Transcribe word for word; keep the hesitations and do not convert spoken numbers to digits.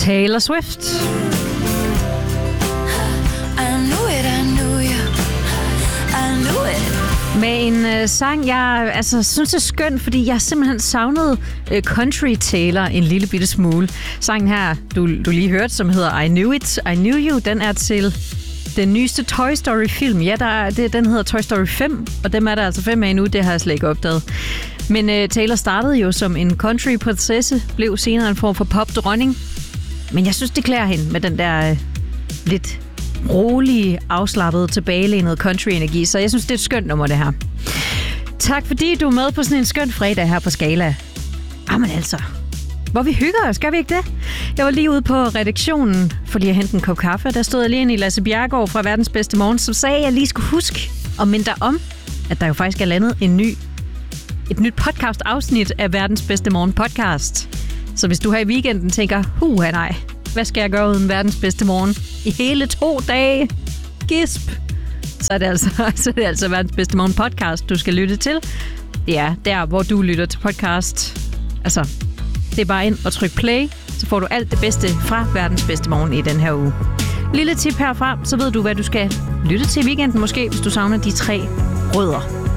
Taylor Swift. Med en øh, sang, jeg altså, synes er skøn, fordi jeg simpelthen savnede øh, Country Taylor en lille bitte smule. Sangen her, du, du lige hørte, som hedder I Knew It, I Knew You, den er til den nyeste Toy Story-film. Ja, der er, det, den hedder Toy Story fem, og dem er der altså fem af nu, det har jeg slet ikke opdaget. Men øh, Taylor startede jo som en country-prinsesse, blev senere en form for pop-dronning. Men jeg synes, det klæder hende med den der øh, lidt rolige, afslappede, tilbagelænede country-energi. Så jeg synes, det er et skønt nummer, det her. Tak fordi du er med på sådan en skøn fredag her på Skala. Jamen altså, hvor vi hygger os, gør vi ikke det? Jeg var lige ude på redaktionen for lige at hente en kop kaffe. Der stod jeg lige inde i Lasse Bjerregaard fra Verdens Bedste Morgen, som sagde, at jeg lige skulle huske og minde dig om, at der jo faktisk er landet en ny, et nyt podcast-afsnit af Verdens Bedste Morgen podcast. Så hvis du her i weekenden tænker, huha nej, hvad skal jeg gøre uden Verdens Bedste Morgen i hele to dage? Gisp! Så er det altså, så er det altså Verdens Bedste Morgen podcast, du skal lytte til. Ja, der hvor du lytter til podcast. Altså, det er bare ind og tryk play, så får du alt det bedste fra Verdens Bedste Morgen i den her uge. Lille tip herfra, så ved du, hvad du skal lytte til i weekenden måske, hvis du savner de tre rødder.